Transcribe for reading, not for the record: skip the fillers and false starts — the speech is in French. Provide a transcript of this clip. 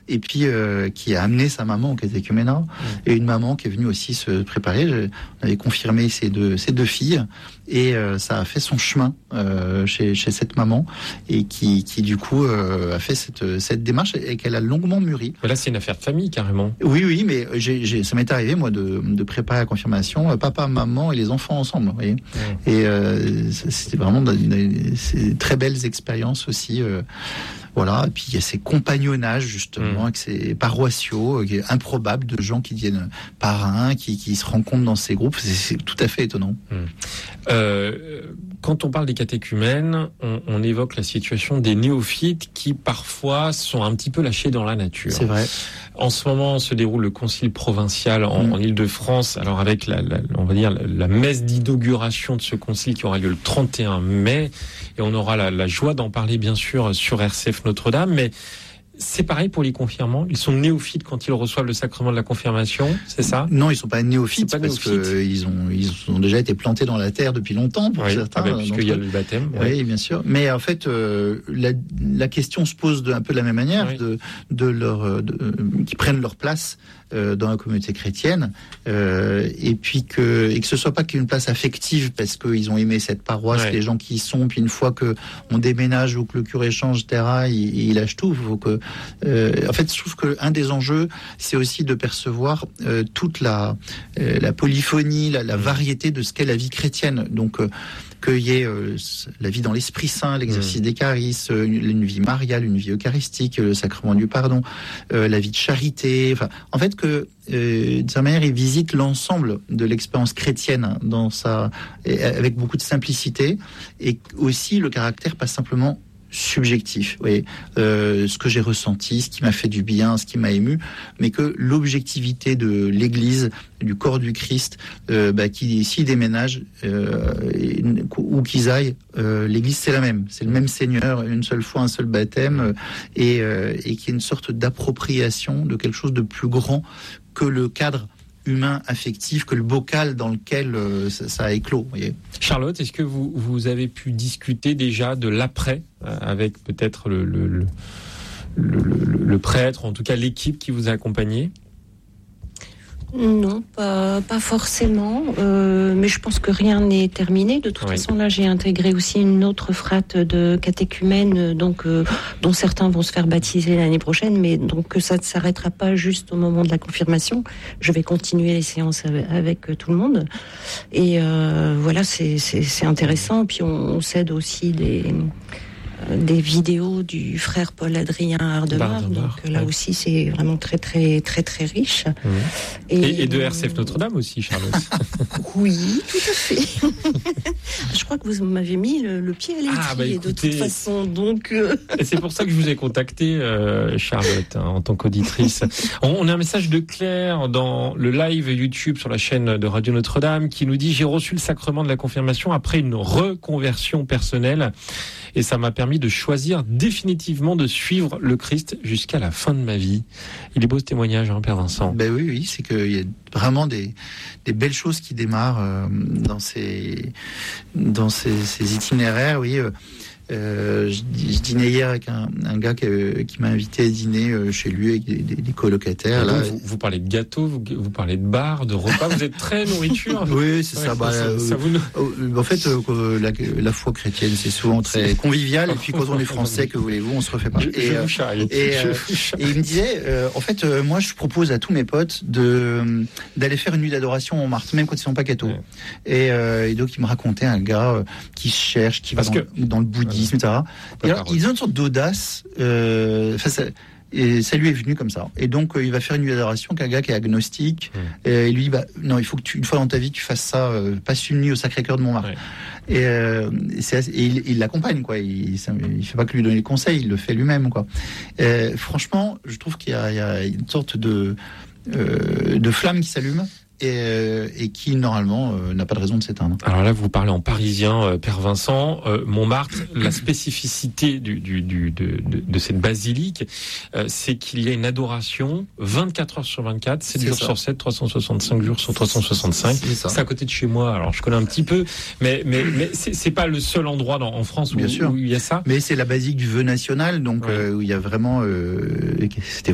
et puis qui a amené sa maman au catéchuménat, et une maman qui est venue aussi se préparer. On avait confirmé ses deux filles, et ça a fait son chemin chez cette maman, et qui du coup a fait cette démarche, et qu'elle a longuement mûri. Mais là, c'est une affaire de famille, carrément. Oui, mais ça m'est arrivé, moi, de préparer la confirmation, papa, maman et les enfants ensemble, vous voyez. Et c'était vraiment c'est très belles expériences aussi. Voilà, et puis il y a ces compagnonnages justement avec ces paroissiaux improbables, de gens qui deviennent parrains, qui se rencontrent dans ces groupes. C'est tout à fait étonnant. Quand on parle des catéchumènes, on évoque la situation des néophytes qui parfois sont un petit peu lâchés dans la nature. C'est vrai. En ce moment se déroule le concile provincial en Île-de-France, alors avec on va dire la messe d'inauguration de ce concile qui aura lieu le 31 mai, et on aura la joie d'en parler bien sûr sur RCF Notre-Dame, mais c'est pareil pour les confirmants. Ils sont néophytes quand ils reçoivent le sacrement de la confirmation, c'est ça? Non, ils sont pas néophytes, parce qu'ils ont déjà été plantés dans la terre depuis longtemps pour certains. Puisqu'il y a le baptême. Oui, bien sûr. Mais en fait, la question se pose un peu de la même manière, qu'ils prennent leur place dans la communauté chrétienne, et puis que ce soit pas qu'une place affective parce qu'ils ont aimé cette paroisse, les gens qui y sont, puis une fois que on déménage ou que le curé change, etc., il lâche tout. Faut que en fait, je trouve que un des enjeux, c'est aussi de percevoir toute la polyphonie, la variété de ce qu'est la vie chrétienne. Donc qu'il y ait la vie dans l'Esprit Saint, l'exercice des charismes, une vie mariale, une vie eucharistique, le sacrement du pardon, la vie de charité. Enfin, en fait, que d'une certaine manière, il visite l'ensemble de l'expérience chrétienne avec beaucoup de simplicité, et aussi le caractère pas simplement subjectif, oui, ce que j'ai ressenti, ce qui m'a fait du bien, ce qui m'a ému, mais que l'objectivité de l'Église, du corps du Christ, qui s'y déménage où qu'ils aillent, l'Église c'est la même, c'est le même Seigneur, une seule foi, un seul baptême, et qui est une sorte d'appropriation de quelque chose de plus grand que le cadre humain, affectif, que le bocal dans lequel ça a éclos. Voyez. Charlotte, est-ce que vous avez pu discuter déjà de l'après avec peut-être le prêtre, en tout cas l'équipe qui vous a accompagné? Non, pas forcément, mais je pense que rien n'est terminé. De toute façon, là, j'ai intégré aussi une autre frate de catéchumènes, donc dont certains vont se faire baptiser l'année prochaine, mais donc ça ne s'arrêtera pas juste au moment de la confirmation. Je vais continuer les séances avec tout le monde, et voilà, c'est intéressant. Puis on s'aide aussi des vidéos du frère Paul-Adrien Hardemar, donc là aussi c'est vraiment très très très très riche. Et de RCF Notre-Dame aussi, Charlotte. Oui, tout à fait. Je crois que vous m'avez mis le pied à l'étrier de toute façon, donc. Et c'est pour ça que je vous ai contacté, Charlotte, en tant qu'auditrice. On a un message de Claire dans le live YouTube sur la chaîne de Radio Notre-Dame qui nous dit: j'ai reçu le sacrement de la confirmation après une reconversion personnelle. Et ça m'a permis de choisir définitivement de suivre le Christ jusqu'à la fin de ma vie. Il est beau ce témoignage, Père Vincent. Oui, c'est qu'il y a vraiment des belles choses qui démarrent dans ces itinéraires, oui. Je dînais hier avec un gars qui m'a invité à dîner chez lui avec des colocataires. Là. Vous parlez de gâteaux, vous parlez de bar, de repas, vous êtes très nourriture. Oui, c'est ça. En fait, la foi chrétienne, c'est souvent très convivial. Et puis quand on est français, que voulez-vous, on se refait pas. Et il me disait, en fait, moi je propose à tous mes potes d'aller faire une nuit d'adoration en Montmartre, même quand ils sont pas cathos. Ouais. Et donc il me racontait un gars qui se cherche, qui va dans le bouddhisme, etc. Et alors, ils ont une sorte d'audace. Et ça lui est venu comme ça. Et donc, il va faire une nuit d'adoration avec un gars qui est agnostique. Et lui, non, il faut que une fois dans ta vie, tu fasses ça. Passe une nuit au Sacré-Cœur de Montmartre. Ouais. Et il l'accompagne, quoi. Il fait pas que lui donner le conseil, il le fait lui-même, quoi. Franchement, je trouve qu'il y a une sorte de flamme qui s'allume. Et qui normalement n'a pas de raison de s'éteindre. Alors là, vous parlez en parisien, Père Vincent. Montmartre, la spécificité de cette basilique, c'est qu'il y a une adoration 24 heures sur 24, 7 jours sur 7, 365 jours sur 365. C'est à côté de chez moi. Alors je connais un petit peu, mais c'est pas le seul endroit en France où il y a ça. Mais c'est la basilique du vœu national, donc où il y a vraiment c'était